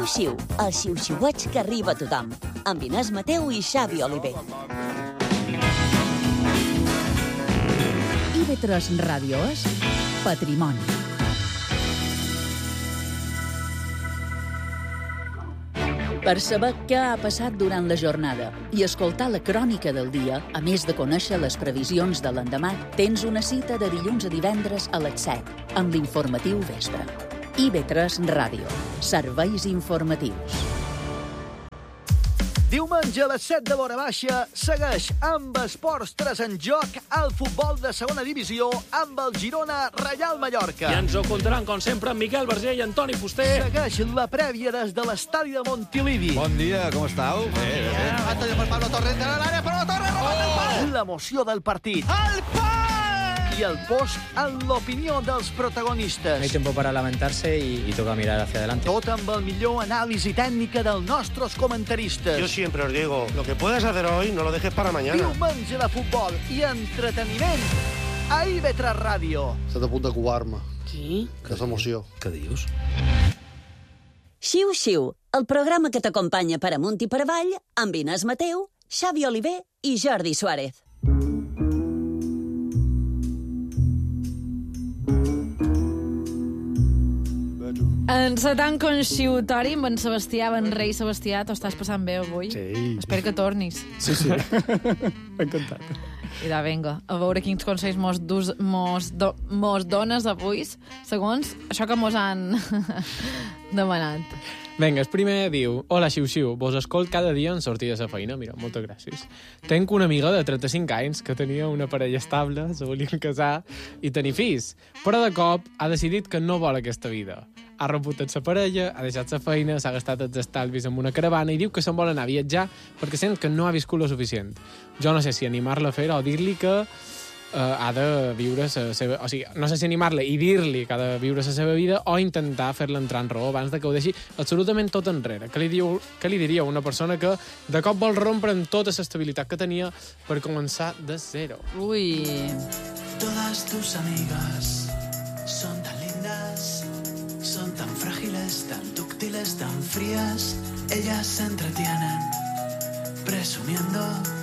Xiu-xiu, el xiu-xiueig que arriba a tothom, amb Inés Mateu i Xavi Oliver. IB3 Ràdio és Patrimoni. Per saber què ha passat durant la jornada i escoltar la crònica del dia, a més de conèixer les previsions de l'endemà, tens una cita de dilluns a divendres a les 7, amb l'informatiu vespre. IB3 Ràdio. Serveis informatius. Diumenge a les 7 de l'hora baixa segueix amb Esports 3 en joc el futbol de segona divisió amb el Girona Reial Mallorca. I ens ho contaran, com sempre, amb Miquel Verger i Antoni Fuster. Segueix la prèvia des de l'estadi de Montilivi. Bon dia, com estàu? Antonio per Pablo Torres de l'àrea, però la Torre roba el pal! L'emoció del partit. El pal! I el post en l'opinió dels protagonistes. No hay tiempo para lamentarse y toca mirar hacia adelante. Tot amb el millor anàlisi tècnica dels nostres comentaristes. Yo siempre os digo, lo que puedas hacer hoy, no lo dejes para mañana. Diumenge de futbol i entreteniment a IB3 Ràdio. Estat a punt de covar-me. Qui? Que és emoció. Què dius? Xiu-xiu, el programa que t'acompanya per amunt i per avall amb Inés Mateu, Xavi Oliver i Jordi Suárez. Encetant conxiutori amb en Sebastià, amb en rei Sebastià. T'ho estàs passant bé avui? Sí. Espero que tornis. Sí. Encantat. I de, vinga, a veure quins consells mos dones avui, segons això que mos han demanat. Vinga, el primer diu: Hola, xiu-xiu, vos escolt cada dia en sortir de la feina. Mira, moltes gràcies. Tenc una amiga de 35 anys que tenia una parella estable, se volien casar i tenir fills, però de cop ha decidit que no vol aquesta vida. Ha rebutjat sa parella, ha deixat sa feina, s'ha gastat els estalvis amb una caravana i diu que se'n vol anar a viatjar perquè sent que no ha viscut lo suficient. Jo no sé si animar-la a fer-ho o dir-li que ha de viure la seva... O sigui, no sé si animar-la i dir-li que ha de viure la seva vida o intentar fer-la entrar en raó abans de que ho deixi absolutament tot enrere. Què li diria una persona que de cop vol rompre amb tota l'estabilitat que tenia per començar de zero? Ui... Todas tus amigas son tan lindas, son tan frágiles, tan dúctiles, tan frías. Ellas se entretienen presumiendo,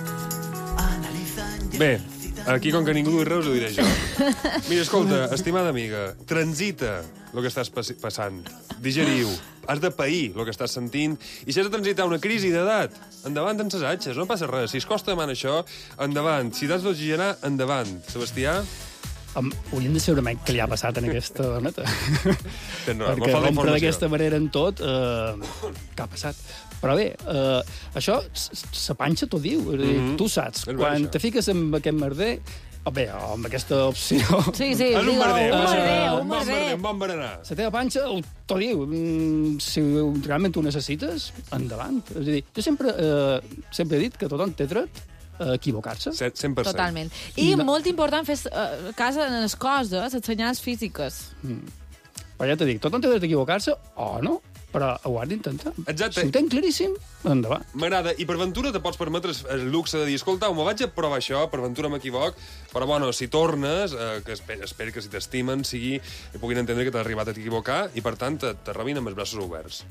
analizan... Bé, aquí, com que ningú diu res, ho diré jo. Mira, escolta, estimada amiga, transita el que estàs passant. Digeriu. Has de pair el que estàs sentint. I si has de transitar una crisi d'edat, endavant amb ses atxes, no passa res. Si es costa demanar això, endavant. Si t'has d'oxigenar, endavant. Sebastià? Hauríem de saber una mica què li ha passat en aquesta doneta. Perquè rompre d'aquesta manera en tot, què ha passat? Però bé, això, sa panxa t'ho diu. Tu saps, quan te fiques amb aquest merder, amb aquesta opció... Sí, un merder, un bon berenar. La teva panxa t'ho diu. Si realment ho necessites, endavant. És a dir, jo sempre he dit que tothom té dret a equivocar-se. 100%. Totalment. I molt important fer cas en les coses, les senyals físiques. Però ja t'he dit, tothom té dret a equivocar-se o no, però ho has d'intentar. Exacte. Si ho tens claríssim, endavant. M'agrada. I per ventura te pots permetre el luxe de dir, escolta, me vaig a provar això, per ventura m'equivoc, però bueno, si tornes, que espero que si t'estimen puguin entendre que t'has arribat a equivocar i per tant te rebin amb els braços oberts.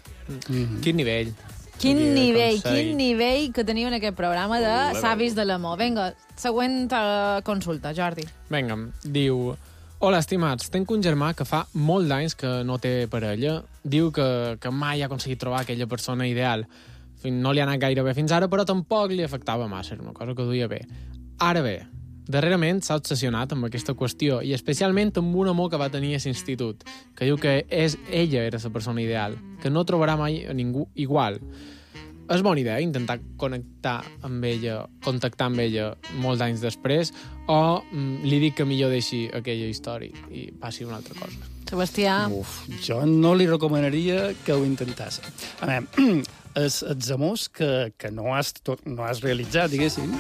Quin nivell. Quin nivell que teniu en aquest programa de savis de l'amor. Vinga, següent consulta, Jordi. Vinga, diu... Hola, estimats. Tenc un germà que fa molt d'anys que no té parella. Diu que mai ha aconseguit trobar aquella persona ideal. No li ha anat gaire bé fins ara, però tampoc li afectava massa. Era una cosa que duia bé. Ara bé, darrerament s'ha obsessionat amb aquesta qüestió i especialment amb un amor que va tenir a l'institut, que diu que ella era la persona ideal, que no trobarà mai a ningú igual. És bona idea intentar contactar amb ella molts anys després o li dic que millor deixi aquella història i passi una altra cosa? Sebastià? Jo no li recomanaria que ho intentàs. A veure, els amors que no has realitzat, diguéssim,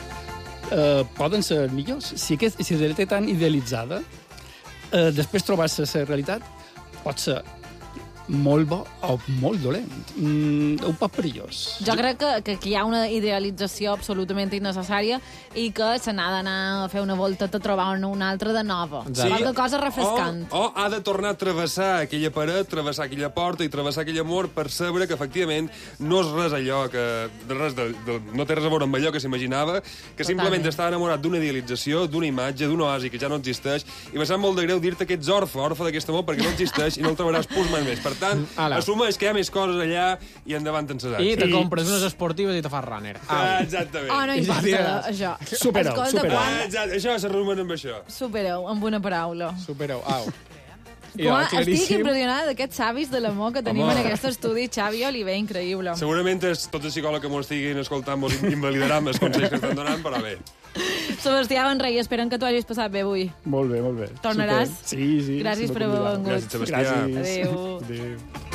poden ser millors. Si la té tan idealitzada, després trobar-se la realitat pot ser molt bo o molt dolent. Un poc perillós. Jo crec que hi ha una idealització absolutament innecessària i que se n'ha d'anar a fer una volta a trobar una altra de nova. Qualque cosa refrescant. O ha de tornar a travessar aquella paret, travessar aquella porta i travessar aquell amor per saber que, efectivament, no és res allò que... no té res a veure amb allò que s'imaginava, que simplement està enamorat d'una idealització, d'una imatge, d'un oasi que ja no existeix, i me sap molt de greu dir-te que ets orfe d'aquest amor perquè no existeix i no el trobaràs pus mai més. Per tant, assumeix que hi ha més coses allà i endavant en ses I te compres unes esportives i te fas runner. Exactament. Oh, no importa, això. Supereu. Això s'arrumen amb això. Supereu, amb una paraula. Supereu, au. Estic impressionada d'aquests savis de l'amor que tenim en aquest estudi. Xavi Oliver, increïble. Segurament tots els psicòlegs que m'ho estiguin escoltant mos invalidaran els consells que estan donant, però bé. Sebastià Benrey, esperen que t'ho hagis passat bé avui. Molt bé, molt bé. Tornaràs? Sí. Gràcies per haver vengut. Gràcies, Sebastià. Adéu. Adéu.